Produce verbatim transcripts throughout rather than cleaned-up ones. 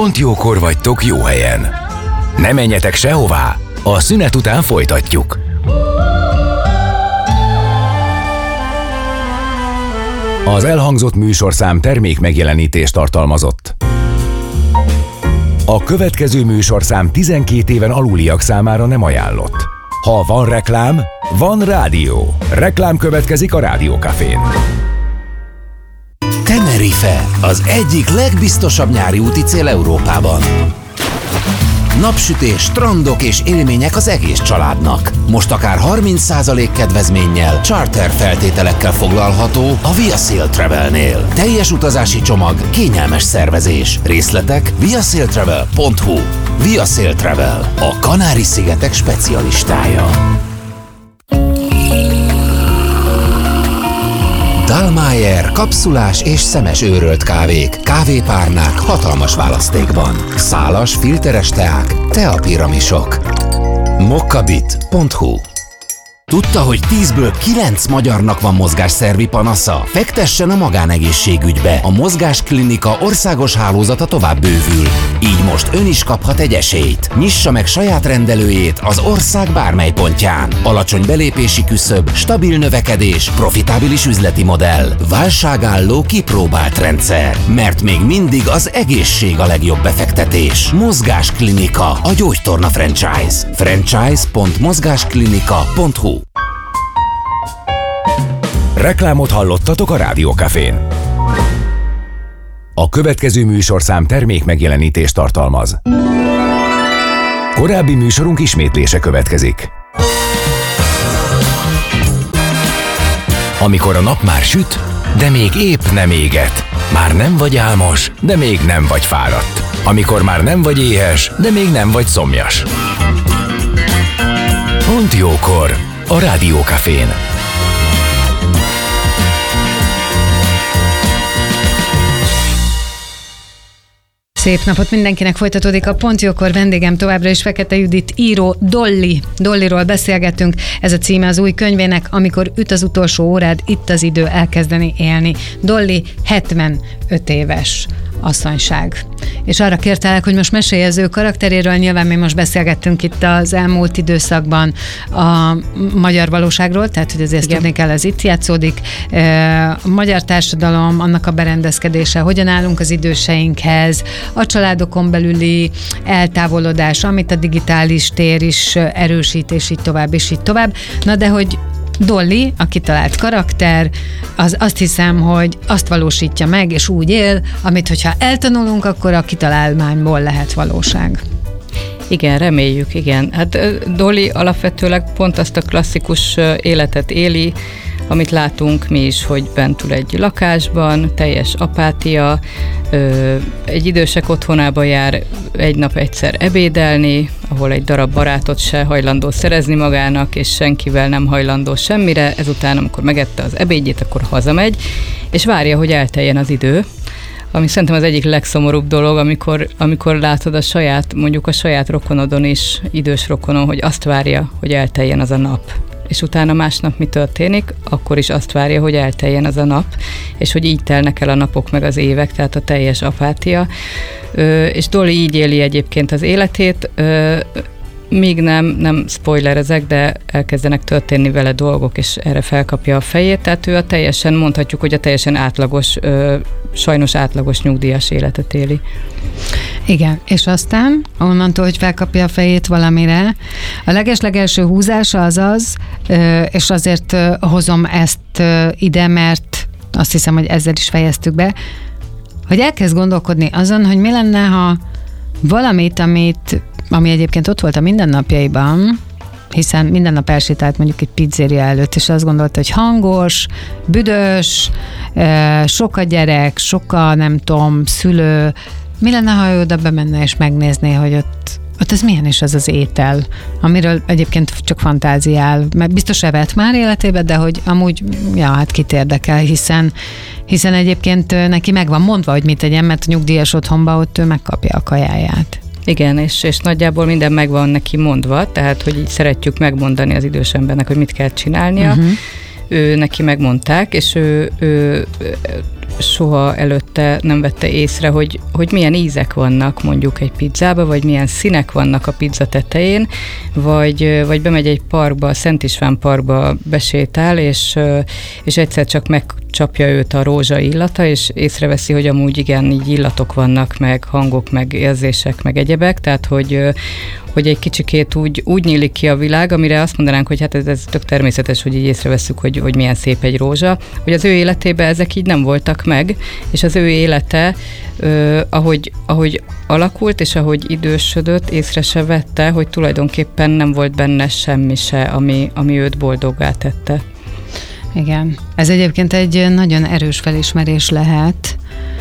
Pont jókor vagytok jó helyen. Ne menjetek sehová, a szünet után folytatjuk. Az elhangzott műsorszám termék megjelenítést tartalmazott. A következő műsorszám tizenkét éven aluliak számára nem ajánlott. Ha van reklám, van rádió. Reklám következik a Rádiókafén. Tenerife, az egyik legbiztosabb nyári úti cél Európában. Napsütés, strandok és élmények az egész családnak. Most akár harminc százalék kedvezménnyel, charter feltételekkel foglalható a Via Sail Travelnél. Teljes utazási csomag, kényelmes szervezés. Részletek via sail travel pont hu. Via Sail Travel, a Kanári-szigetek specialistája. Dallmayr kapszulás és szemes őrölt kávék, kávépárnák hatalmas választékban. Szálas, filteres teák, teapiramisok. mokkabit pont hu. Tudta, hogy tízből kilenc magyarnak van mozgásszervi panasza? Fektessen a magánegészségügybe. A Mozgásklinika országos hálózata tovább bővül. Így most ön is kaphat egy esélyt. Nyissa meg saját rendelőjét az ország bármely pontján. Alacsony belépési küszöb, stabil növekedés, profitábilis üzleti modell, válságálló kipróbált rendszer. Mert még mindig az egészség a legjobb befektetés. Mozgásklinika, a gyógytorna franchise. franchise pont mozgásklinika pont hu. Reklámot hallottatok a Rádiókafén. A következő műsorszám termék megjelenítést tartalmaz. Korábbi műsorunk ismétlése következik. Amikor a nap már süt, de még épp nem éget. Már nem vagy álmos, de még nem vagy fáradt. Amikor már nem vagy éhes, de még nem vagy szomjas. Pont jókor a Rádiókafén. Szép napot mindenkinek, folytatódik a Pont jókor, vendégem továbbra is Fekete Judit, író, Dolly. Dollyról beszélgetünk, ez a címe az új könyvének, Amikor üt az utolsó órád, itt az idő elkezdeni élni. Dolly hetvenöt éves asszonyság. És arra kértelek, hogy most mesélj az ő karakteréről, nyilván mi most beszélgettünk itt az elmúlt időszakban a magyar valóságról, tehát hogy azért tudni kell, ez itt játszódik. A magyar társadalom, annak a berendezkedése, hogyan állunk az időseinkhez, a családokon belüli eltávolodás, amit a digitális tér is erősít, és így tovább, és így tovább. Na de hogy Dolly, a kitalált karakter, az azt hiszem, hogy azt valósítja meg, és úgy él, amit hogyha eltanulunk, akkor a kitalálmányból lehet valóság. Igen, reméljük, igen. Hát Dolly alapvetőleg pont azt a klasszikus életet éli, amit látunk mi is, hogy bent ül egy lakásban, teljes apátia, egy idősek otthonába jár egy nap egyszer ebédelni, ahol egy darab barátot se hajlandó szerezni magának, és senkivel nem hajlandó semmire, ezután, amikor megette az ebédjét, akkor hazamegy, és várja, hogy elteljen az idő, ami szerintem az egyik legszomorúbb dolog, amikor, amikor látod a saját, mondjuk a saját rokonodon is, idős rokonon, hogy azt várja, hogy elteljen az a nap. És utána másnap mi történik, akkor is azt várja, hogy elteljen az a nap, és hogy így telnek el a napok meg az évek, tehát a teljes apátia. Ö, és Dolly így éli egyébként az életét, ö, míg nem, nem spoilerezek, de elkezdenek történni vele dolgok, és erre felkapja a fejét, tehát ő a teljesen, mondhatjuk, hogy a teljesen átlagos, ö, sajnos átlagos nyugdíjas életet éli. Igen, és aztán onnantól, hogy felkapja a fejét valamire, a legeslegelső húzása az az, és azért hozom ezt ide, mert azt hiszem, hogy ezzel is fejeztük be, hogy elkezd gondolkodni azon, hogy mi lenne, ha valamit, amit, ami egyébként ott volt a mindennapjaiban, hiszen minden nap elsétált mondjuk egy pizzéria előtt, és azt gondolta, hogy hangos, büdös, sok a gyerek, sok a nem tudom, szülő. Mi lenne, ha ő oda bemenne és megnézné, hogy ott, ott ez milyen is az az étel, amiről egyébként csak fantáziál, mert biztos evett már életében, de hogy amúgy, ja, hát kit érdekel, hiszen, hiszen egyébként neki meg van mondva, hogy mit tegyen, mert a nyugdíjas otthonban ott ő megkapja a kajáját. Igen, és, és nagyjából minden meg van neki mondva, tehát, hogy így szeretjük megmondani az idős embernek, hogy mit kell csinálnia. Uh-huh. Ő neki megmondták, és ő, ő soha előtte nem vette észre, hogy, hogy milyen ízek vannak mondjuk egy pizzába, vagy milyen színek vannak a pizza tetején, vagy, vagy bemegy egy parkba, a Szent István parkba besétál, és, és egyszer csak megcsapja őt a rózsa illata, és észreveszi, hogy amúgy igen, így illatok vannak, meg hangok, meg érzések, meg egyebek, tehát hogy, hogy egy kicsikét úgy, úgy nyílik ki a világ, amire azt mondanánk, hogy hát ez, ez tök természetes, hogy így észrevesszük, hogy, hogy milyen szép egy rózsa, hogy az ő életében ezek így nem voltak meg, és az ő élete, ö, ahogy, ahogy alakult, és ahogy idősödött, észre se vette, hogy tulajdonképpen nem volt benne semmi se, ami, ami őt boldoggá tette. Igen. Ez egyébként egy nagyon erős felismerés lehet.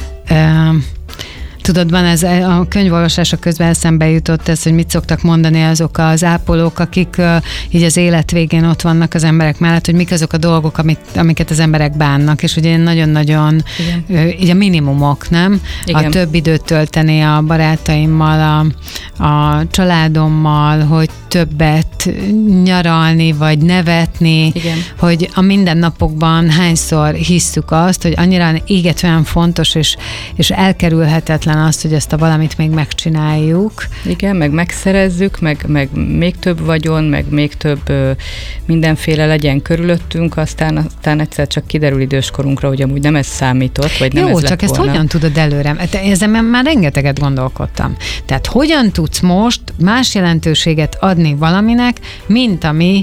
Tudod, van ez a könyvolvasása közben eszembe jutott ez, hogy mit szoktak mondani azok az ápolók, akik uh, így az élet végén ott vannak az emberek mellett, hogy mik azok a dolgok, amit, amiket az emberek bánnak, és ugye nagyon-nagyon uh, így a minimumok, nem? Igen. A több időt tölteni a barátaimmal, a, a családommal, hogy többet nyaralni, vagy nevetni, igen. Hogy a mindennapokban hányszor hisszük azt, hogy annyira égetően fontos, és, és elkerülhetetlen azt, hogy ezt a valamit még megcsináljuk. Igen, meg megszerezzük, meg, meg még több vagyon, meg még több ö, mindenféle legyen körülöttünk, aztán, aztán egyszer csak kiderül időskorunkra, hogy amúgy nem ez számított, vagy nem Jó, ez lett csak ezt volna. hogyan tudod előre? Ezen már rengeteget gondolkodtam. Tehát hogyan tudsz most más jelentőséget adni valaminek, mint ami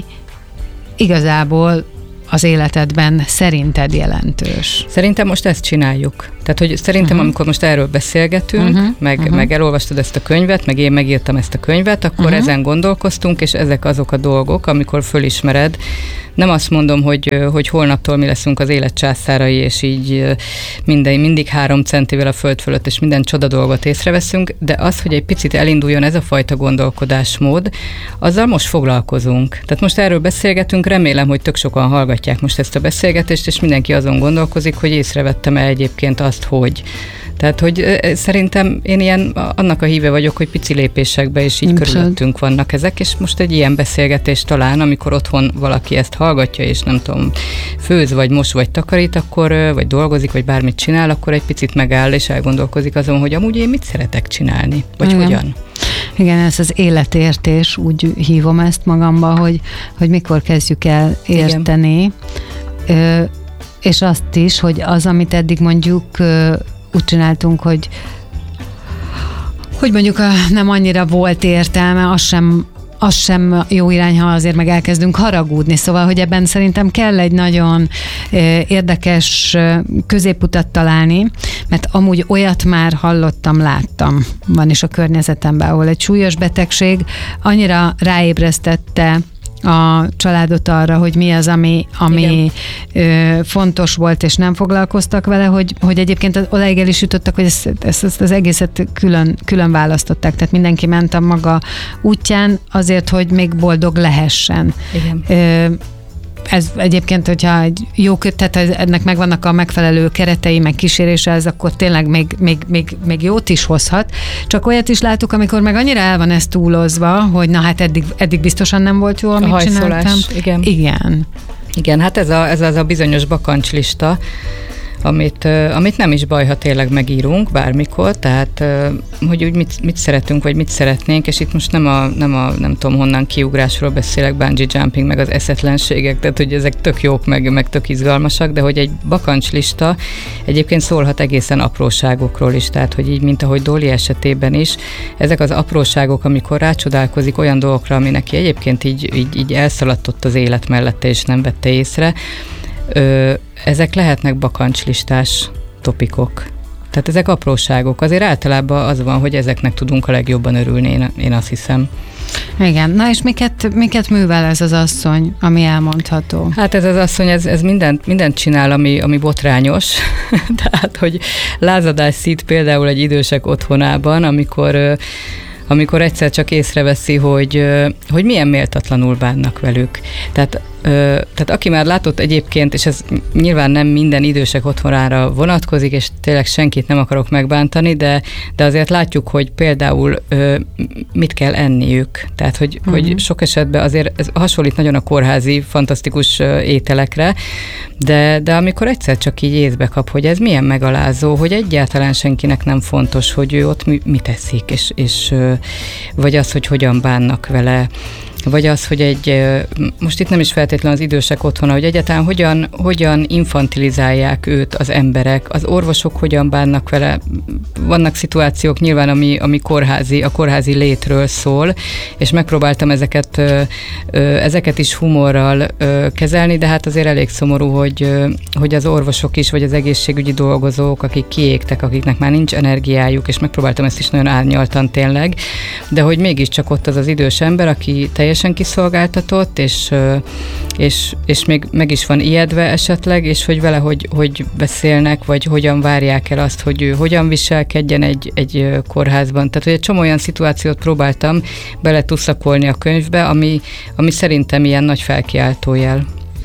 igazából az életedben szerinted jelentős? Szerintem most ezt csináljuk. Tehát, hogy szerintem, uh-huh. amikor most erről beszélgetünk, uh-huh. Meg, uh-huh. meg elolvastad ezt a könyvet, meg én megírtam ezt a könyvet, akkor uh-huh. ezen gondolkoztunk, és ezek azok a dolgok, amikor fölismered. Nem azt mondom, hogy, hogy holnaptól mi leszünk az élet császárai, és így minden, mindig három centivel a föld fölött, és minden csoda dolgot észreveszünk, de az, hogy egy picit elinduljon ez a fajta gondolkodásmód, azzal most foglalkozunk. Tehát most erről beszélgetünk, remélem, hogy tök sokan hallgatják most ezt a beszélgetést, és mindenki azon gondolkozik, hogy észrevettem-e egyébként azt, hogy. Tehát, hogy szerintem én ilyen, annak a híve vagyok, hogy pici lépésekben is így Abszolút. Körülöttünk vannak ezek, és most egy ilyen beszélgetés talán, amikor otthon valaki ezt hallgatja, és nem tudom, főz, vagy mos, vagy takarít, akkor, vagy dolgozik, vagy bármit csinál, akkor egy picit megáll, és elgondolkozik azon, hogy amúgy én mit szeretek csinálni, vagy Igen. hogyan. Igen, ez az életértés, úgy hívom ezt magamba, hogy, hogy mikor kezdjük el érteni, Ö, és azt is, hogy az, amit eddig mondjuk úgy csináltunk, hogy hogy mondjuk a, nem annyira volt értelme, az sem, az sem jó irány, ha azért meg elkezdünk haragudni. Szóval, hogy ebben szerintem kell egy nagyon érdekes középutat találni, mert amúgy olyat már hallottam, láttam, van is a környezetemben, ahol egy súlyos betegség annyira ráébresztette a családot arra, hogy mi az, ami, ami ö, fontos volt, és nem foglalkoztak vele, hogy, hogy egyébként odáig el is jutottak, hogy ezt, ezt, ezt az egészet külön, külön választották. Tehát mindenki ment a maga útján azért, hogy még boldog lehessen. Igen. Ö, ez egyébként, hogyha egy jó, tehát ennek megvannak a megfelelő keretei, meg kísérése, ez akkor tényleg még, még, még, még jót is hozhat. Csak olyat is látok, amikor meg annyira el van ez túlozva, hogy na hát eddig, eddig biztosan nem volt jó, amit csináltam. Igen. Igen. Igen, hát ez, a, ez az a bizonyos bakancslista, amit, amit nem is baj, ha tényleg megírunk bármikor, tehát hogy úgy mit, mit szeretünk, vagy mit szeretnénk, és itt most nem a, nem a nem tudom honnan kiugrásról beszélek, bungee jumping, meg az eszetlenségek, tehát hogy ezek tök jók, meg, meg tök izgalmasak, de hogy egy bakancslista egyébként szólhat egészen apróságokról is, tehát hogy így, mint ahogy Dolly esetében is, ezek az apróságok, amikor rácsodálkozik olyan dolgokra, ami neki egyébként így, így, így elszaladtott az élet mellette, és nem vette észre, Ö, ezek lehetnek bakancslistás topikok. Tehát ezek apróságok. Azért általában az van, hogy ezeknek tudunk a legjobban örülni, én, én azt hiszem. Igen. Na és miket, miket művel ez az asszony, ami elmondható? Hát ez az asszony, ez, ez mindent, mindent csinál, ami, ami botrányos. Tehát, hogy lázadás szít például egy idősek otthonában, amikor amikor egyszer csak észreveszi, hogy, hogy milyen méltatlanul bánnak velük. Tehát tehát aki már látott egyébként, és ez nyilván nem minden idősek otthonára vonatkozik, és tényleg senkit nem akarok megbántani, de, de azért látjuk, hogy például mit kell enniük. Tehát, hogy, uh-huh. hogy sok esetben azért ez hasonlít nagyon a kórházi fantasztikus ételekre, de, de amikor egyszer csak így észbe kap, hogy ez milyen megalázó, hogy egyáltalán senkinek nem fontos, hogy ő ott mi, mit eszik, és, és vagy az, hogy hogyan bánnak vele, vagy az, hogy egy, most itt nem is feltétlenül az idősek otthona, hogy egyáltalán hogyan, hogyan infantilizálják őt az emberek, az orvosok hogyan bánnak vele. Vannak szituációk nyilván, ami, ami kórházi, a kórházi létről szól, és megpróbáltam ezeket, ezeket is humorral kezelni, de hát azért elég szomorú, hogy, hogy az orvosok is, vagy az egészségügyi dolgozók, akik kiégtek, akiknek már nincs energiájuk, és megpróbáltam ezt is nagyon árnyaltan tényleg, de hogy mégiscsak ott az az idős ember, aki teljesen kiszolgáltatott, és, és, és még meg is van ijedve esetleg, és hogy vele hogy, hogy beszélnek, vagy hogyan várják el azt, hogy ő hogyan viselkedjen egy, egy kórházban. Tehát, hogy egy csomó olyan szituációt próbáltam bele tuszakolni a könyvbe, ami, ami szerintem ilyen nagy felkiáltójel.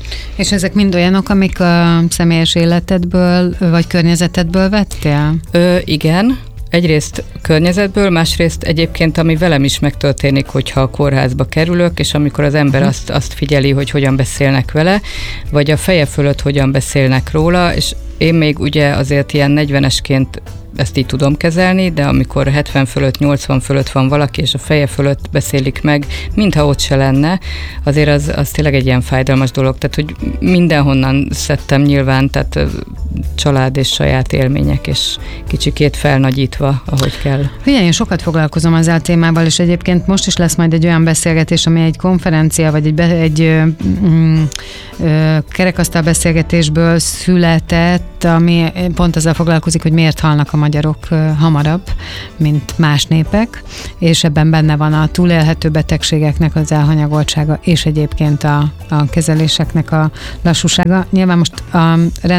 És ezek mind olyanok, amik a személyes életedből, vagy környezetedből vettél? Ö, igen. Egyrészt környezetből, másrészt egyébként, ami velem is megtörténik, hogyha a kórházba kerülök, és amikor az ember azt, azt figyeli, hogy hogyan beszélnek vele, vagy a feje fölött hogyan beszélnek róla, és én még ugye azért ilyen negyvenesként ezt így tudom kezelni, de amikor hetven fölött, nyolcvan fölött van valaki, és a feje fölött beszélik meg, mintha ott se lenne, azért az, az tényleg egy ilyen fájdalmas dolog. Tehát, hogy mindenhonnan szedtem nyilván, tehát család és saját élmények, és kicsikét felnagyítva, ahogy kell. Figyelj, én sokat foglalkozom ezzel a témával, és egyébként most is lesz majd egy olyan beszélgetés, ami egy konferencia, vagy egy, be, egy mm, ö, kerekasztal beszélgetésből született, ami pont azzal foglalkozik, hogy miért halnak a magyarok hamarabb, mint más népek, és ebben benne van a túlélhető betegségeknek az elhanyagoltsága, és egyébként a, a kezeléseknek a lassúsága. Nyilván most a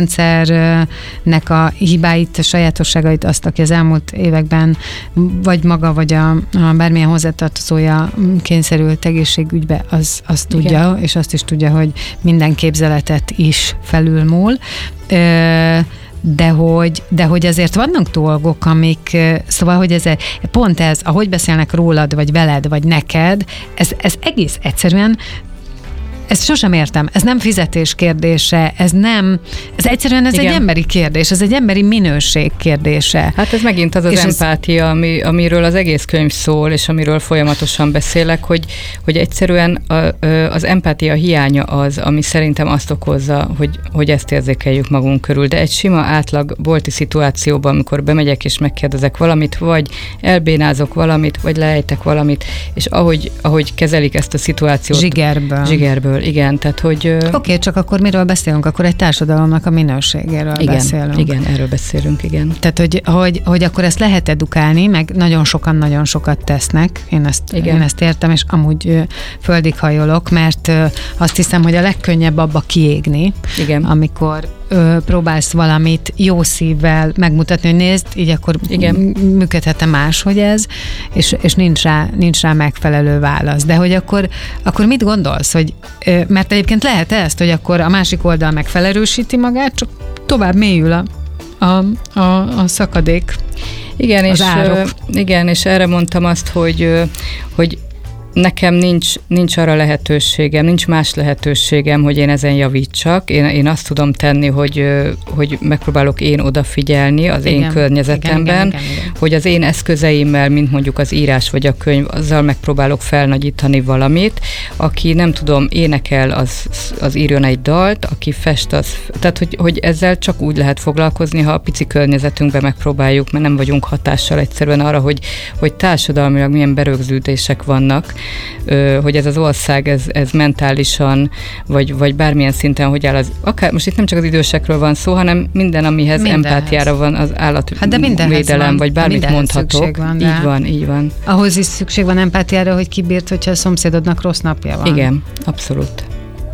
rendszernek a hibáit, a sajátosságait, azt, aki az elmúlt években vagy maga, vagy a, a bármilyen hozzátartozója kényszerült egészségügybe, az, az tudja, és azt is tudja, hogy minden képzeletet is felülmúl. De hogy, de hogy azért vannak dolgok, amik, szóval, hogy ez pont ez, ahogy beszélnek rólad, vagy veled, vagy neked, ez, ez egész egyszerűen, ezt sosem értem, ez nem fizetés kérdése, ez nem, ez egyszerűen ez Igen. egy emberi kérdés, ez egy emberi minőség kérdése. Hát ez megint az az és empátia, ami, amiről az egész könyv szól, és amiről folyamatosan beszélek, hogy, hogy egyszerűen a, az empátia hiánya az, ami szerintem azt okozza, hogy, hogy ezt érzékeljük magunk körül, de egy sima átlag bolti szituációban, amikor bemegyek és megkérdezek valamit, vagy elbénázok valamit, vagy lejtek valamit, és ahogy, ahogy kezelik ezt a szituációt. Zsigerből. Zsigerből. Igen, tehát hogy... Oké, okay, csak akkor miről beszélünk? Akkor egy társadalomnak a minőségéről igen, beszélünk. Igen, erről beszélünk, igen. Tehát, hogy, hogy, hogy akkor ezt lehet edukálni, meg nagyon sokan nagyon sokat tesznek. Én ezt, én ezt értem, és amúgy földig hajolok, mert azt hiszem, hogy a legkönnyebb abba kiégni, igen. amikor ö, próbálsz valamit jó szívvel megmutatni, hogy nézd, így akkor igen. működhet-e máshogy ez, és, és nincs, rá, nincs rá megfelelő válasz. De hogy akkor, akkor mit gondolsz, hogy ö, mert egyébként lehet ezt, hogy akkor a másik oldal meg felerősíti magát, csak tovább mélyül a, a, a, a szakadék. Igen, és, igen, és erre mondtam azt, hogy, hogy nekem nincs, nincs arra lehetőségem, nincs más lehetőségem, hogy én ezen javítsak. Én, én azt tudom tenni, hogy, hogy megpróbálok én odafigyelni az igen, én környezetemben, igen, igen, igen, igen. hogy az én eszközeimmel, mint mondjuk az írás vagy a könyv, azzal megpróbálok felnagyítani valamit. Aki nem tudom, énekel, az, az írjon egy dalt, aki fest, az... Tehát, hogy, hogy ezzel csak úgy lehet foglalkozni, ha a pici környezetünkben megpróbáljuk, mert nem vagyunk hatással egyszerűen arra, hogy, hogy társadalmilag milyen berögződések vannak, hogy ez az ország, ez, ez mentálisan, vagy, vagy bármilyen szinten, hogy áll az, akár, most itt nem csak az idősekről van szó, hanem minden, amihez mindenhez. empátiára van, az állatvédelem, hát vagy bármit mondhatok. Van, így van, így van. Ahhoz is szükség van empátiára, hogy kibírt, hogyha a szomszédodnak rossz napja van. Igen, abszolút.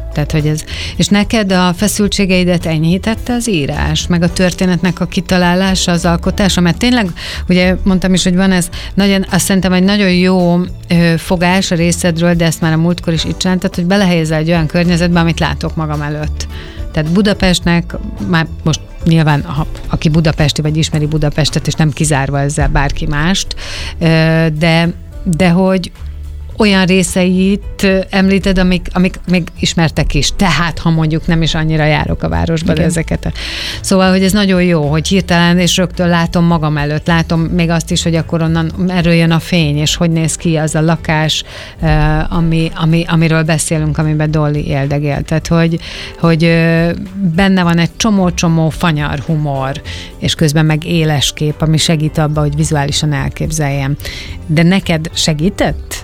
Tehát, hogy ez, és neked a feszültségeidet enyhítette az írás, meg a történetnek a kitalálása, az alkotása, mert tényleg, ugye mondtam is, hogy van ez, nagyon, azt szerintem egy nagyon jó ö, fogás a részedről, de ezt már a múltkor is itt csináltad, hogy belehelyezel egy olyan környezetbe, amit látok magam előtt. Tehát Budapestnek, már most nyilván, ha, aki budapesti, vagy ismeri Budapestet, és nem kizárva ezzel bárki mást, de, de hogy olyan részeit említed, amik, amik még ismertek is. Tehát, ha mondjuk nem is annyira járok a városba, de ezeket. A... Szóval, hogy ez nagyon jó, hogy hirtelen és rögtön látom magam előtt, látom még azt is, hogy akkor onnan erről jön a fény, és hogy néz ki az a lakás, ami, ami, amiről beszélünk, amiben Dolly éldegél. Tehát, hogy, hogy benne van egy csomó-csomó fanyar humor, és közben meg éles kép, ami segít abba, hogy vizuálisan elképzeljem. De neked segített?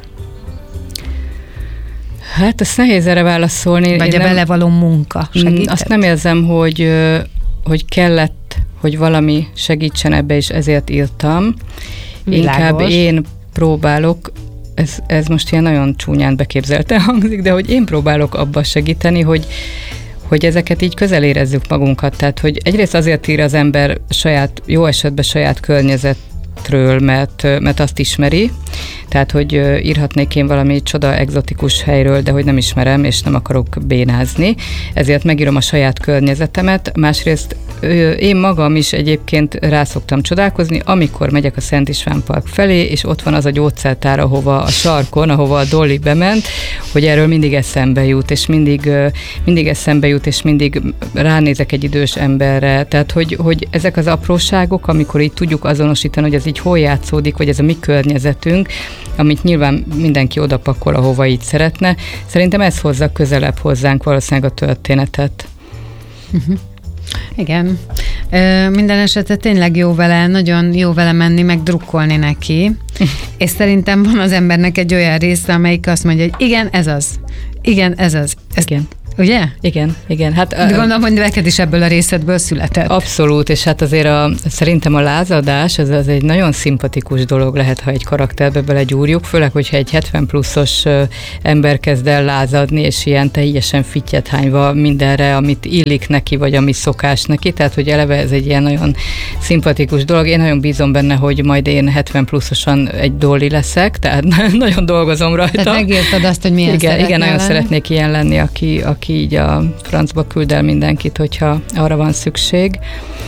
Hát ezt nehéz erre válaszolni. Vagy Én a nem, belevaló munka segített? Azt nem érzem, hogy, hogy kellett, hogy valami segítsen ebbe, és ezért írtam. Világos. Inkább én próbálok, ez, ez most ilyen nagyon csúnyán beképzelten hangzik, de hogy én próbálok abba segíteni, hogy hogy ezeket így közel érezzük magunkat. Tehát, hogy egyrészt azért ír az ember saját, jó esetben saját környezetről, mert, mert azt ismeri, tehát, hogy írhatnék én valami csoda egzotikus helyről, de hogy nem ismerem, és nem akarok bénázni, ezért megírom a saját környezetemet. Másrészt én magam is egyébként rá szoktam csodálkozni, amikor megyek a Szent István Park felé, és ott van az a gyógyszertár, ahova a sarkon, ahova a Dolly bement, hogy erről mindig eszembe jut, és mindig, mindig eszembe jut, és mindig ránézek egy idős emberre. Tehát, hogy, hogy ezek az apróságok, amikor így tudjuk azonosítani, hogy ez így hol játszódik, vagy ez a mi környezetünk, amit nyilván mindenki odapakol, ahova így szeretne. Szerintem ez hozza közelebb hozzánk valószínűleg a történetet. Uh-huh. Igen. Ö, minden esetre tényleg jó vele, nagyon jó vele menni, meg drukkolni neki. És szerintem van az embernek egy olyan része, amelyik azt mondja, hogy igen, ez az. Igen, ez az. Ez, igen. Ugye? Igen, igen. Hát, de gondolom, hogy neked is ebből a részedből született. Abszolút, és hát azért a, szerintem a lázadás az, az egy nagyon szimpatikus dolog lehet, ha egy karakterbe belegyúrjuk, főleg, hogyha egy hetven pluszos ember kezd el lázadni, és ilyen teljesen fittyet hányva mindenre, amit illik neki, vagy ami szokás neki, tehát, hogy eleve ez egy ilyen nagyon szimpatikus dolog. Én nagyon bízom benne, hogy majd én hetven pluszosan egy Dolly leszek, tehát nagyon dolgozom rajta. Tehát megírtad azt, hogy milyen igen, igen, nagyon lenni. szeretnék ilyen lenni, aki, aki aki így a francba küld el mindenkit, hogyha arra van szükség.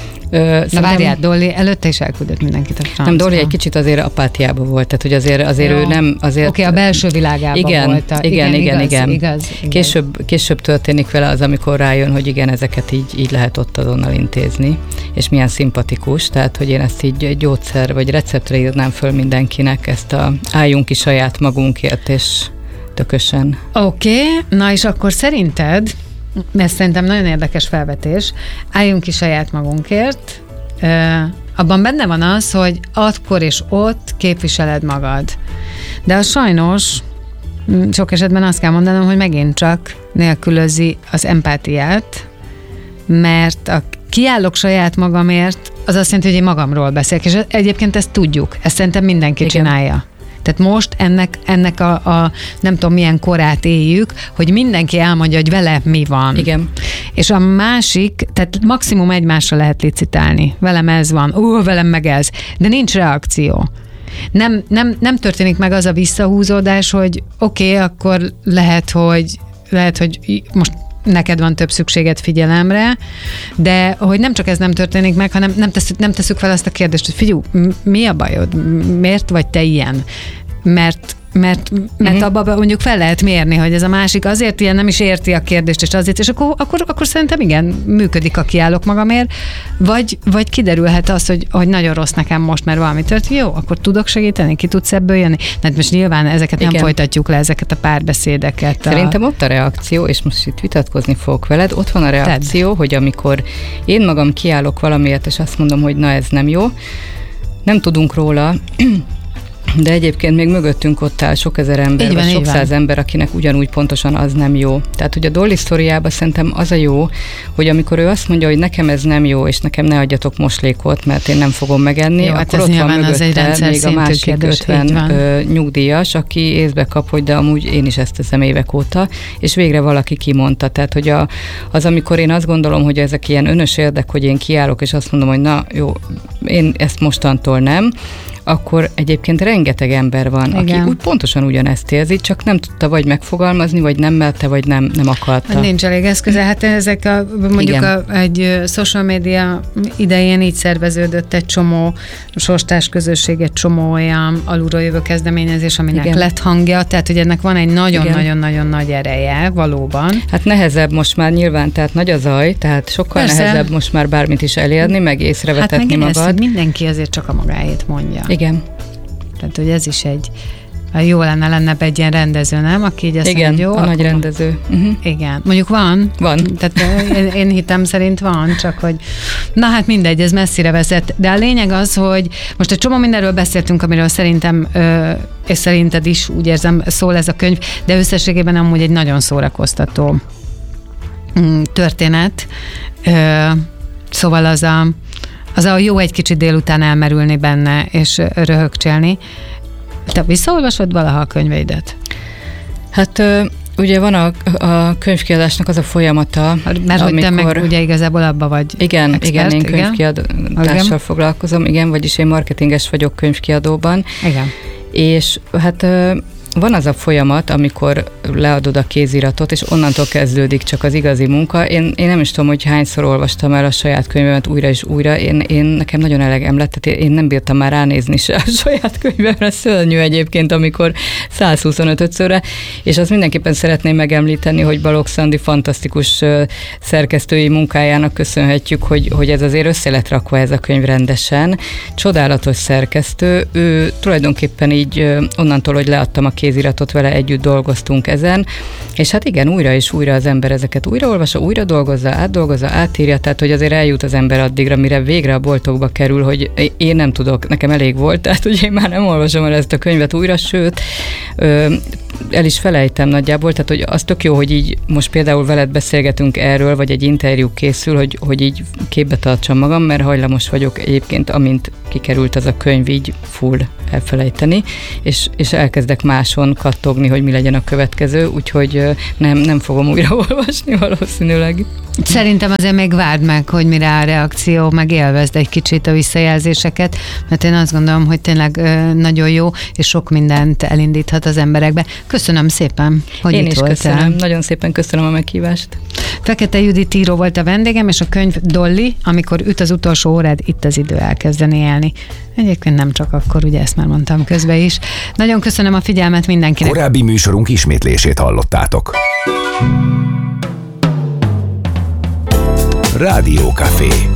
Na várjál, Dolly előtte is elküldött mindenkit a francba. Nem, Dolly egy kicsit azért apátiában volt, tehát hogy azért, azért ő nem... Oké, okay, a belső világában igen, volt. A, igen, igen, igaz, igen. Igaz, igaz. Később, később történik vele az, amikor rájön, hogy igen, ezeket így, így lehet ott azonnal intézni, és milyen szimpatikus, tehát hogy én ezt így gyógyszer vagy receptre írnám föl mindenkinek, ezt a álljunk ki saját magunkért, és tökösen. Oké, okay, na és akkor szerinted, ez szerintem nagyon érdekes felvetés, álljunk ki saját magunkért, uh, abban benne van az, hogy akkor és ott képviseled magad. De az sajnos sok esetben azt kell mondanom, hogy megint csak nélkülözi az empátiát, mert a kiállok saját magamért, az azt jelenti, hogy én magamról beszélek, és egyébként ezt tudjuk, ezt szerintem mindenki igen. csinálja. Tehát most ennek, ennek a, a nem tudom milyen korát éljük, hogy mindenki elmondja, hogy vele mi van. Igen. És a másik, tehát maximum egymásra lehet licitálni. Velem ez van, ó, velem meg ez. De nincs reakció. Nem, nem, nem történik meg az a visszahúzódás, hogy oké, okay, akkor lehet, hogy lehet, hogy most neked van több szükséged figyelemre, de hogy nem csak ez nem történik meg, hanem nem, tesz, nem teszük fel azt a kérdést, hogy figyelj, mi a bajod? Miért vagy te ilyen? Mert mert, mert uh-huh. abban mondjuk fel lehet mérni, hogy ez a másik azért ilyen nem is érti a kérdést, és azért, és akkor, akkor, akkor szerintem igen, működik a kiállok magamért, vagy, vagy kiderülhet az, hogy, hogy nagyon rossz nekem most, mert valami történt, jó, akkor tudok segíteni, ki tudsz ebből jönni? Tehát most nyilván ezeket igen. nem folytatjuk le, ezeket a párbeszédeket. Szerintem a... ott a reakció, és most itt vitatkozni fogok veled, ott van a reakció, Ted. Hogy amikor én magam kiállok valamiért, és azt mondom, hogy na ez nem jó, nem tudunk róla, de egyébként még mögöttünk ott áll sok ezer ember, van, vagy sok száz van. ember, akinek ugyanúgy pontosan az nem jó. Tehát, hogy a Dolly sztoriában szerintem az a jó, hogy amikor ő azt mondja, hogy nekem ez nem jó, és nekem ne adjatok moslékot, mert én nem fogom megenni, jó, akkor hát ott van az egy mögötte még a másik kérdés, ötven ö, nyugdíjas, aki észbe kap, hogy de amúgy én is ezt teszem évek óta, és végre valaki kimondta. Tehát, hogy a, az, amikor én azt gondolom, hogy ezek ilyen önös érdek, hogy én kiállok, és azt mondom, hogy na jó, én ezt mostantól nem, akkor egyébként rengeteg ember van, igen. aki úgy pontosan ugyanezt érzi, csak nem tudta vagy megfogalmazni, vagy nem merte, vagy nem, nem akarta. Nincs elég eszköze. Hát ezek a, mondjuk a, egy social media idején így szerveződött egy csomó sorstás közösség, egy csomó olyan alulról jövő kezdeményezés, aminek igen. lett hangja, tehát hogy ennek van egy nagyon-nagyon-nagyon nagy ereje valóban. Hát nehezebb most már nyilván, tehát nagy a zaj, tehát sokkal Persze. nehezebb most már bármit is elérni, meg észrevetetni hát meg magad. Ez, hogy mindenki azért csak a magáét mondja. Igen. Tehát, hogy ez is egy, jó lenne lenne egy ilyen rendező, nem? Aki így azt igen, mondja, jó, a nagy rendező. Uh-huh. Igen. Mondjuk van. Van. Tehát én, én hitem szerint van, csak hogy na hát mindegy, ez messzire vezet. De a lényeg az, hogy most egy csomó mindenről beszéltünk, amiről szerintem, és szerinted is úgy érzem, szól ez a könyv, de összességében amúgy egy nagyon szórakoztató történet. Szóval az a Az a jó egy kicsit délután elmerülni benne, és röhögcsélni. Te visszaolvasod valaha a könyveidet? Hát ugye van a, a könyvkiadásnak az a folyamata. Mert hogy te meg ugye igazából abba vagy Igen, expert, igen, én igen? könyvkiadással igen. foglalkozom, igen, vagyis én marketinges vagyok könyvkiadóban. Igen. És hát van az a folyamat, amikor leadod a kéziratot, és onnantól kezdődik csak az igazi munka. Én, én nem is tudom, hogy hányszor olvastam el a saját könyvemet újra és újra. Én, én nekem nagyon elegem lett, tehát én nem bírtam már ránézni se a saját könyvemre. Szörnyű egyébként, amikor százhuszonöt-szörre, és azt mindenképpen szeretném megemlíteni, hogy Balogh Szandi fantasztikus szerkesztői munkájának köszönhetjük, hogy, hogy ez azért össze lett rakva ez a könyv rendesen. Csodálatos szerkesztő. Ő tulajdonképpen így onnantól, hogy leadtam a kéziratot, vele együtt dolgoztunk ezen, és hát igen, újra és újra az ember ezeket újraolvassa, újra dolgozza, átdolgozza, átírja, tehát hogy azért eljut az ember addigra, mire végre a boltokba kerül, hogy én nem tudok, nekem elég volt, tehát hogy én már nem olvasom el ezt a könyvet újra, sőt, ö, el is felejtem nagyjából, tehát hogy az tök jó, hogy így most például veled beszélgetünk erről, vagy egy interjú készül, hogy, hogy így képbe tartsam magam, mert hajlamos vagyok egyébként, amint kikerült az a könyv, így full elfelejteni, és, és elkezdek máson kattogni, hogy mi legyen a következő, úgyhogy nem, nem fogom újra olvasni valószínűleg. Szerintem azért még várd meg, hogy mire a reakció, meg élvezd egy kicsit a visszajelzéseket, mert én azt gondolom, hogy tényleg nagyon jó, és sok mindent elindíthat az emberekbe. Köszönöm szépen, hogy Én itt is voltál. Köszönöm, nagyon szépen köszönöm a meghívást. Fekete Judit író volt a vendégem, és a könyv Dolly, amikor üt az utolsó órád, itt az idő elkezdeni élni. Egyébként nem csak akkor, ugye ezt már mondtam közben is. Nagyon köszönöm a figyelmet mindenkinek. Korábbi műsorunk ismétlését hallottátok. Rádió Café.